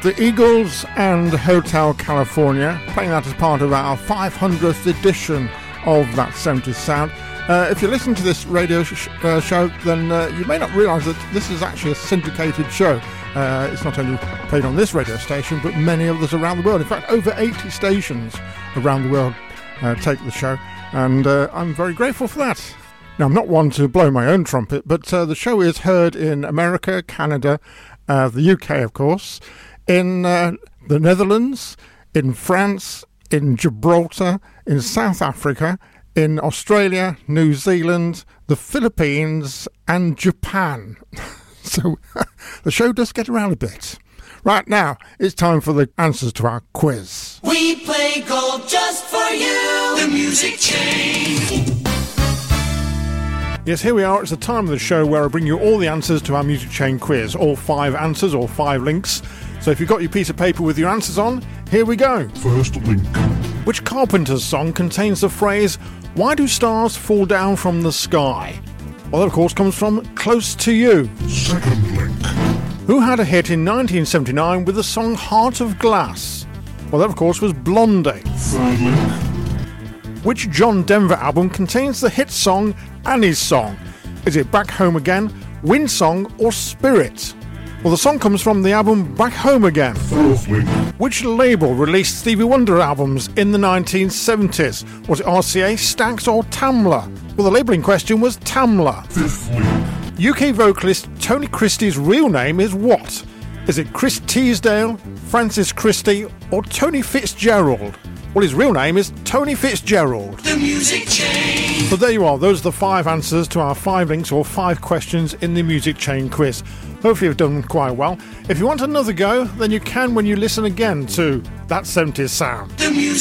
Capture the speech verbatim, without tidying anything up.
The Eagles and Hotel California, playing that as part of our five hundredth edition of That seventies Sound. Uh, if you listen to this radio sh- uh, show, then uh, you may not realise that this is actually a syndicated show. Uh, it's not only played on this radio station, but many others around the world. In fact, over eighty stations around the world uh, take the show, and uh, I'm very grateful for that. Now, I'm not one to blow my own trumpet, but uh, the show is heard in America, Canada, uh, the U K, of course, in uh, the Netherlands, in France, in Gibraltar, in South Africa, in Australia, New Zealand, the Philippines, and Japan. So the show does get around a bit. Right now, it's time for the answers to our quiz. We play gold just for you, the Music Chain. Yes, here we are. It's the time of the show where I bring you all the answers to our Music Chain quiz. All five answers or five links. So if you've got your piece of paper with your answers on, here we go. First link. Which Carpenters song contains the phrase, "Why do stars fall down from the sky?" Well, that, of course, comes from Close to You. Second link. Who had a hit in nineteen seventy-nine with the song Heart of Glass? Well, that, of course, was Blondie. Third link. Which John Denver album contains the hit song Annie's Song? Is it Back Home Again, Wind Song, or Spirit? Well, the song comes from the album Back Home Again. Fourth link. Which label released Stevie Wonder albums in the nineteen seventies? Was it R C A, Stax, or Tamla? Well, the label in question was Tamla. Fifth link. U K vocalist Tony Christie's real name is what? Is it Chris Teasdale, Francis Christie, or Tony Fitzgerald? Well, his real name is Tony Fitzgerald. The Music Chain. So there you are. Those are the five answers to our five links or five questions in the Music Chain quiz. Hopefully you've done quite well. If you want another go, then you can when you listen again to That seventies Sound. The Music